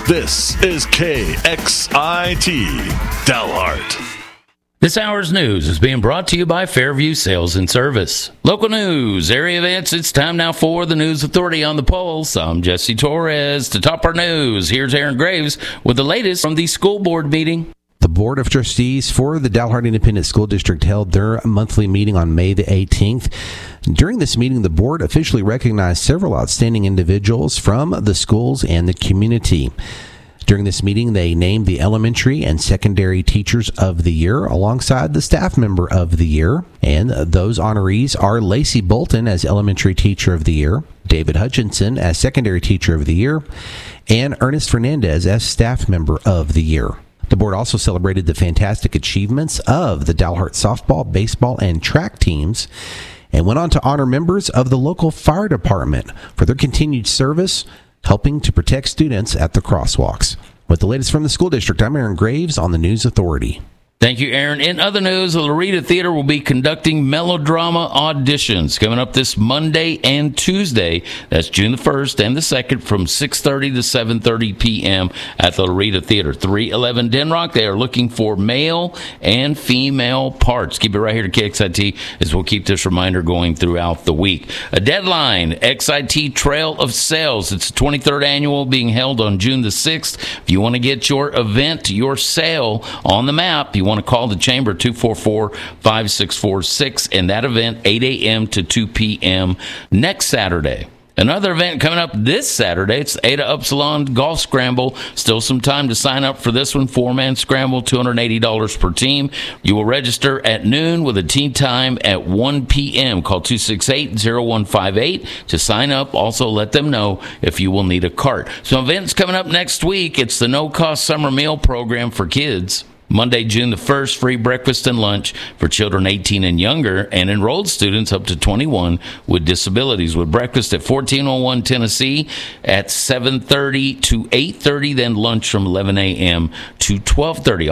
This is KXIT Dalhart. This hour's news is being brought to you by Fairview Sales and Service. Local news, area events, it's time now for the News Authority on the Pulse. I'm Jesse Torres. To top our news, here's Aaron Graves with the latest from the school board meeting. The Board of Trustees for the Dalhart Independent School District held their monthly meeting on May the 18th. During this meeting, the board officially recognized several outstanding individuals from the schools and the community. During this meeting, they named the elementary and secondary teachers of the year alongside the staff member of the year. And those honorees are Lacey Bolton as elementary teacher of the year, David Hutchinson as secondary teacher of the year, and Ernest Fernandez as staff member of the year. The board also celebrated the fantastic achievements of the Dalhart softball, baseball, and track teams, and went on to honor members of the local fire department for their continued service, helping to protect students at the crosswalks. With the latest from the school district, I'm Aaron Graves on the News Authority. Thank you, Aaron. In other news, the Loretta Theater will be conducting melodrama auditions coming up this Monday and Tuesday. That's June the 1st and the 2nd from 6:30 to 7:30 p.m. at the Loretta Theater, 311 Denrock. They are looking for male and female parts. Keep it right here to KXIT as we'll keep this reminder going throughout the week. A deadline, XIT Trail of Sales. It's the 23rd annual being held on June the 6th. If you want to get your event, your sale on the map, you want to call the chamber 244-5646, and that event 8 a.m. to 2 p.m. next Saturday. Another event coming up this Saturday, it's the Ada Upsilon Golf Scramble. Still some time to sign up for this one. 4-man scramble, $280 per team. You will register at noon with a tee time at 1 p.m. Call 268-0158 to sign up. Also, let them know if you will need a cart. Some events coming up next week. It's the no-cost summer meal program for kids. Monday, June the 1st, free breakfast and lunch for children 18 and younger and enrolled students up to 21 with disabilities, with breakfast at 1401 Tennessee at 7:30 to 8:30, then lunch from 11 a.m. to 12:30.